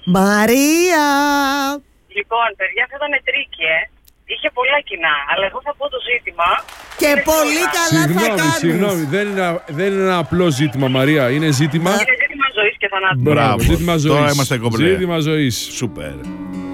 Μαρία! Λοιπόν, παιδιά, αυτό ήταν τρίκι, Είχε πολλά κοινά, αλλά εγώ θα πω το ζήτημα. Και πολύ καλά θα κάνεις. Συγγνώμη, δεν είναι ένα απλό ζήτημα, Μαρία. Είναι ζήτημα. Είναι ζήτημα ζωής και θανάτου. Μπράβο, ζήτημα ζωής. Τώρα είμαστε κομπλέ. Ζήτημα ζωής. Σούπερ.